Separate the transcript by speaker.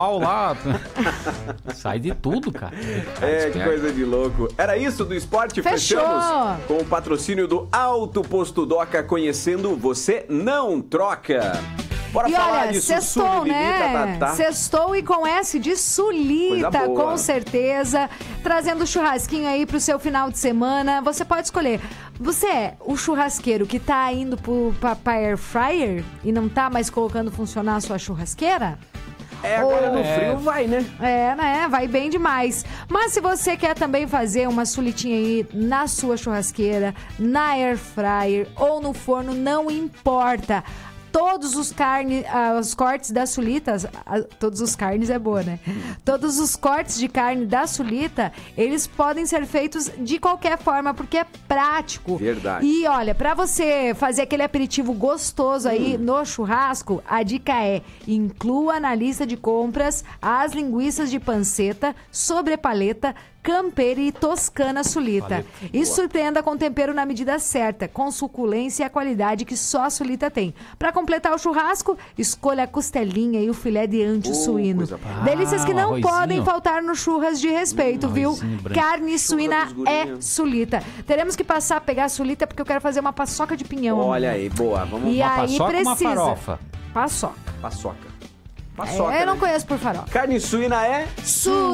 Speaker 1: pau lá. Sai de tudo, cara.
Speaker 2: Que coisa de louco. Era isso do esporte?
Speaker 3: Fechou.
Speaker 2: Fechamos com o patrocínio do Alto Posto Doca, conhecendo Você Não Troca. Bora
Speaker 3: E
Speaker 2: falar
Speaker 3: olha,
Speaker 2: de
Speaker 3: sextou,
Speaker 2: Sussu,
Speaker 3: né?
Speaker 2: Tá.
Speaker 3: Sextou e com S de Sulita,
Speaker 2: Coisa boa.
Speaker 3: com certeza. Trazendo churrasquinho aí pro seu final de semana. Você pode escolher. Você é o churrasqueiro que tá indo pra air fryer e não tá mais colocando funcionar a sua churrasqueira?
Speaker 2: Agora no frio vai, né?
Speaker 3: Né? Vai bem demais. Mas se você quer também fazer uma sulitinha aí na sua churrasqueira, na air fryer ou no forno, não importa. Todos os cortes da Sulita, todos os carnes é boa, né? Todos os cortes de carne da Sulita, eles podem ser feitos de qualquer forma, porque é prático.
Speaker 2: Verdade.
Speaker 3: E olha, pra você fazer aquele aperitivo gostoso aí no churrasco, a dica é: inclua na lista de compras as linguiças de panceta, sobrepaleta, Camperi e Toscana Sulita. E surpreenda com tempero na medida certa, com suculência e a qualidade que só a Sulita tem. Para completar o churrasco, escolha a costelinha e o filé de ancho suíno. Delícias que não
Speaker 1: arrozinho.
Speaker 3: podem faltar no churras de respeito, viu?
Speaker 1: arrozinho branco.
Speaker 3: Carne suína
Speaker 2: dos gurinhos.
Speaker 3: é Sulita. Teremos que passar a pegar a Sulita porque eu quero fazer uma paçoca de pinhão.
Speaker 2: Olha aí, boa. Vamos
Speaker 3: E
Speaker 1: Uma
Speaker 3: aí
Speaker 1: paçoca ou
Speaker 3: precisa.
Speaker 1: uma farofa?
Speaker 3: Paçoca.
Speaker 2: paçoca.
Speaker 3: Eu não
Speaker 2: né?
Speaker 3: conheço por farofa.
Speaker 2: Carne suína é...